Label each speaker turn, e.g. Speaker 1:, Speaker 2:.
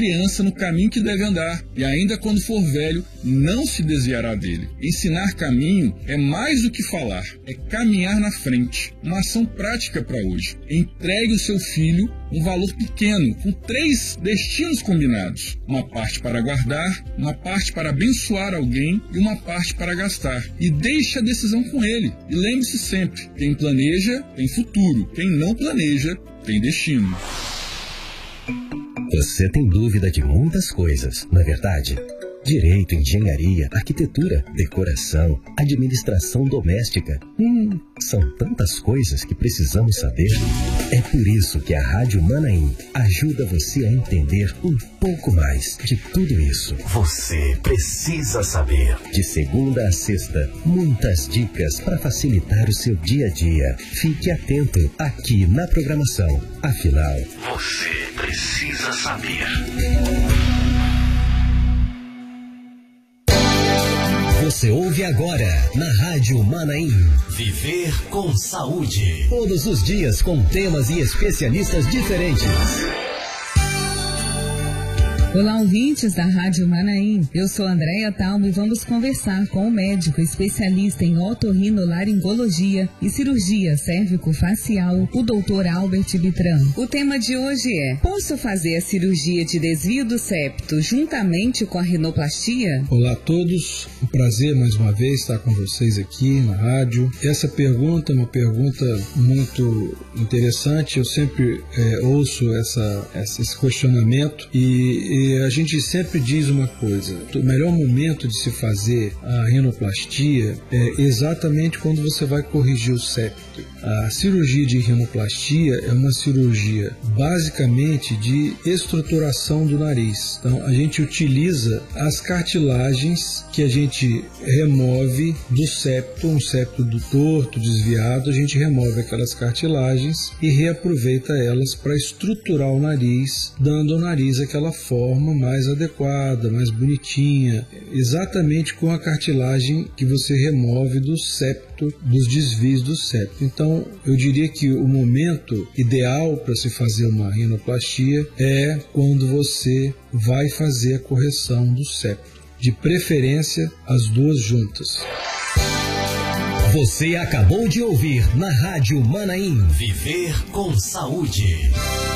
Speaker 1: criança no caminho que deve andar, e ainda quando for velho, não se desviará dele. Ensinar caminho é mais do que falar, é caminhar na frente. Uma ação prática para hoje. Entregue o seu filho um valor pequeno, com 3 destinos combinados. Uma parte para guardar, uma parte para abençoar alguém e uma parte para gastar. E deixe a decisão com ele. E lembre-se sempre, quem planeja tem futuro, quem não planeja tem destino.
Speaker 2: Você tem dúvida de muitas coisas, não é verdade? Direito, engenharia, arquitetura, decoração, administração doméstica. São tantas coisas que precisamos saber. É por isso que a Rádio Manaim ajuda você a entender um pouco mais de tudo isso. Você precisa saber. De segunda a sexta, muitas dicas para facilitar o seu dia a dia. Fique atento aqui na programação. Afinal, você precisa saber. Você ouve agora na Rádio Manaim. Viver com saúde. Todos os dias com temas e especialistas diferentes.
Speaker 3: Olá, ouvintes da Rádio Manaim. Eu sou Andréia Talmo e vamos conversar com o médico especialista em otorrinolaringologia e cirurgia cérvico-facial, o Dr. Albert Bitran. O tema de hoje é: posso fazer a cirurgia de desvio do septo juntamente com a rinoplastia?
Speaker 4: Olá a todos, um prazer mais uma vez estar com vocês aqui na rádio. Essa pergunta é uma pergunta muito interessante. Eu sempre ouço esse questionamento e a gente sempre diz uma coisa: o melhor momento de se fazer a rinoplastia é exatamente quando você vai corrigir o septo. A cirurgia de rinoplastia é uma cirurgia basicamente de estruturação do nariz. Então a gente utiliza as cartilagens que a gente remove do septo, um septo do torto, desviado, a gente remove aquelas cartilagens e reaproveita elas para estruturar o nariz, dando ao nariz aquela forma mais adequada, mais bonitinha, exatamente com a cartilagem que você remove do septo, dos desvios do septo. Então, eu diria que o momento ideal para se fazer uma rinoplastia é quando você vai fazer a correção do septo, de preferência as duas juntas.
Speaker 2: Você acabou de ouvir na Rádio Manaim. Viver com saúde.